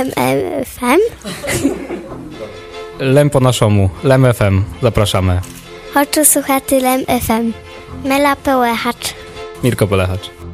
Lem FM. Lem po naszemu, Lem FM, zapraszamy. Хочу słuchać Lem FM. Mela Pełechacz. Mirko Polechacz.